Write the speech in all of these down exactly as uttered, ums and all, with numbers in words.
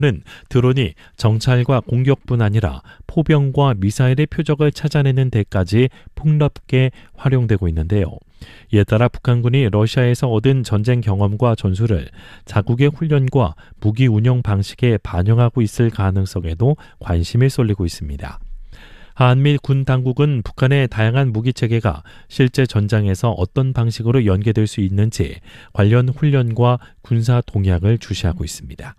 는 드론이 정찰과 공격뿐 아니라 포병과 미사일의 표적을 찾아내는 데까지 폭넓게 활용되고 있는데요. 이에 따라 북한군이 러시아에서 얻은 전쟁 경험과 전술을 자국의 훈련과 무기 운영 방식에 반영하고 있을 가능성에도 관심이 쏠리고 있습니다. 한미 군 당국은 북한의 다양한 무기 체계가 실제 전장에서 어떤 방식으로 연계될 수 있는지 관련 훈련과 군사 동향을 주시하고 있습니다.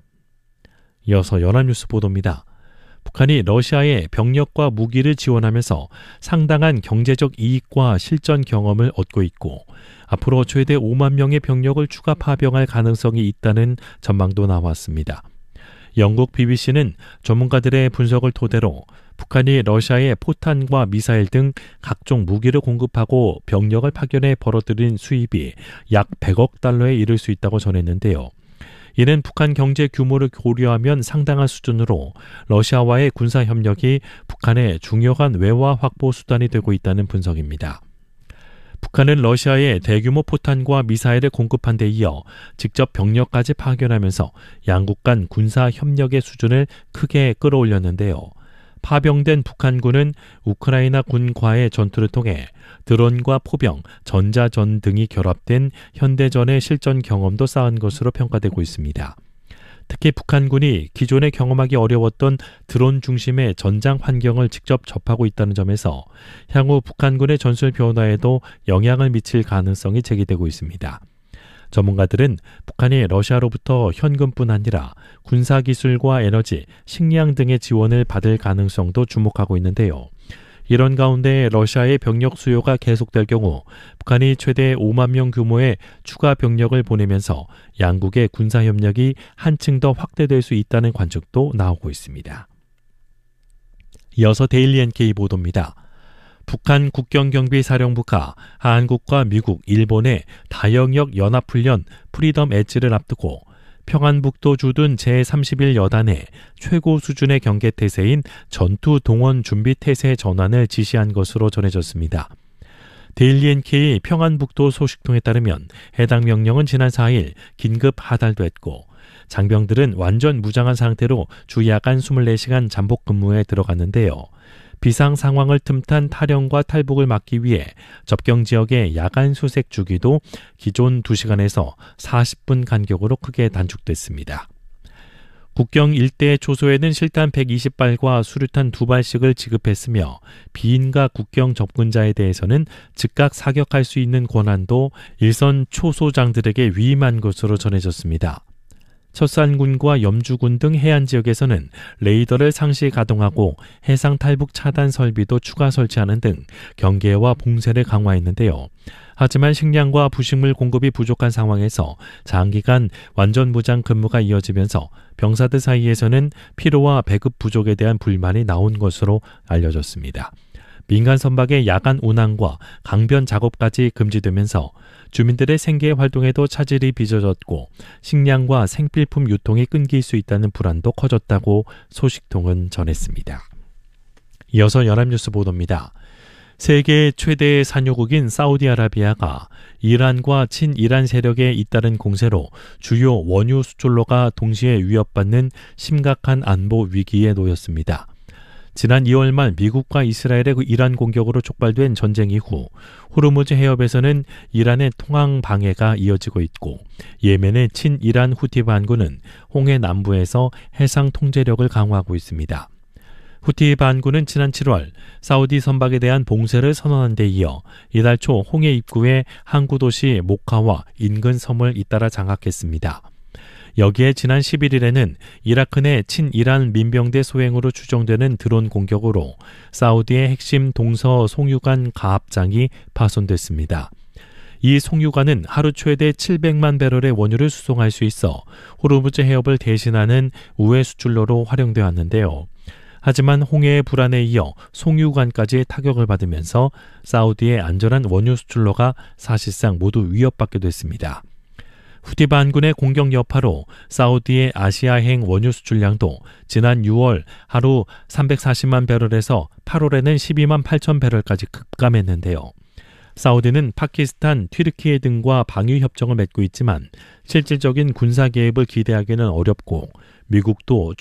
이어서 연합뉴스 보도입니다. 북한이 러시아에 병력과 무기를 지원하면서 상당한 경제적 이익과 실전 경험을 얻고 있고 앞으로 최대 오만 명의 병력을 추가 파병할 가능성이 있다는 전망도 나왔습니다. 영국 비비씨는 전문가들의 분석을 토대로 북한이 러시아에 포탄과 미사일 등 각종 무기를 공급하고 병력을 파견해 벌어들인 수입이 약 백억 달러에 이를 수 있다고 전했는데요. 이는 북한 경제 규모를 고려하면 상당한 수준으로 러시아와의 군사 협력이 북한의 중요한 외화 확보 수단이 되고 있다는 분석입니다. 북한은 러시아에 대규모 포탄과 미사일을 공급한 데 이어 직접 병력까지 파견하면서 양국 간 군사 협력의 수준을 크게 끌어올렸는데요. 파병된 북한군은 우크라이나 군과의 전투를 통해 드론과 포병, 전자전 등이 결합된 현대전의 실전 경험도 쌓은 것으로 평가되고 있습니다. 특히 북한군이 기존에 경험하기 어려웠던 드론 중심의 전장 환경을 직접 접하고 있다는 점에서 향후 북한군의 전술 변화에도 영향을 미칠 가능성이 제기되고 있습니다. 전문가들은 북한이 러시아로부터 현금뿐 아니라 군사기술과 에너지, 식량 등의 지원을 받을 가능성도 주목하고 있는데요. 이런 가운데 러시아의 병력 수요가 계속될 경우 북한이 최대 오만 명 규모의 추가 병력을 보내면서 양국의 군사협력이 한층 더 확대될 수 있다는 관측도 나오고 있습니다. 이어서 데일리 엔케이 보도입니다. 북한 국경경비사령부가 한국과 미국, 일본의 다영역 연합훈련 프리덤 엣지를 앞두고 평안북도 주둔 제삼십일 여단의 최고 수준의 경계태세인 전투동원준비태세 전환을 지시한 것으로 전해졌습니다. 데일리 엔케이 평안북도 소식통에 따르면 해당 명령은 지난 사 일 긴급 하달됐고 장병들은 완전 무장한 상태로 주 야간 이십사 시간 잠복 근무에 들어갔는데요. 비상 상황을 틈탄 탈영과 탈북을 막기 위해 접경 지역의 야간 수색 주기도 기존 두 시간에서 사십 분 간격으로 크게 단축됐습니다. 국경 일대 초소에는 실탄 백이십 발과 수류탄 두 발씩을 지급했으며 비인가 국경 접근자에 대해서는 즉각 사격할 수 있는 권한도 일선 초소장들에게 위임한 것으로 전해졌습니다. 첫산군과 염주군 등 해안 지역에서는 레이더를 상시 가동하고 해상 탈북 차단 설비도 추가 설치하는 등 경계와 봉쇄를 강화했는데요. 하지만 식량과 부식물 공급이 부족한 상황에서 장기간 완전 무장 근무가 이어지면서 병사들 사이에서는 피로와 배급 부족에 대한 불만이 나온 것으로 알려졌습니다. 민간 선박의 야간 운항과 강변 작업까지 금지되면서 주민들의 생계 활동에도 차질이 빚어졌고 식량과 생필품 유통이 끊길 수 있다는 불안도 커졌다고 소식통은 전했습니다. 이어서 연합뉴스 보도입니다. 세계 최대의 산유국인 사우디아라비아가 이란과 친이란 세력에 잇따른 공세로 주요 원유 수출로가 동시에 위협받는 심각한 안보 위기에 놓였습니다. 지난 이월 말 미국과 이스라엘의 이란 공격으로 촉발된 전쟁 이후 호르무즈 해협에서는 이란의 통항 방해가 이어지고 있고 예멘의 친이란 후티 반군은 홍해 남부에서 해상 통제력을 강화하고 있습니다. 후티 반군은 지난 칠월 사우디 선박에 대한 봉쇄를 선언한 데 이어 이달 초 홍해 입구의 항구 도시 모카와 인근 섬을 잇따라 장악했습니다. 여기에 지난 십일 일에는 이라크 내 친이란 민병대 소행으로 추정되는 드론 공격으로 사우디의 핵심 동서 송유관 가압장이 파손됐습니다. 이 송유관은 하루 최대 칠백만 배럴의 원유를 수송할 수 있어 호르무즈 해협을 대신하는 우회 수출로로 활용되어 왔는데요. 하지만 홍해의 불안에 이어 송유관까지 타격을 받으면서 사우디의 안전한 원유 수출로가 사실상 모두 위협받게 됐습니다. 후티 반군의 공격 여파로 사우디의 아시아행 원유 수출량도 지난 유월 하루 삼백사십만 배럴에서 팔월에는 십이만 팔천 배럴까지 급감했는데요. 사우디는 파키스탄, 튀르키예 등과 방위 협정을 맺고 있지만 실질적인 군사 개입을 기대하기는 어렵고 미국도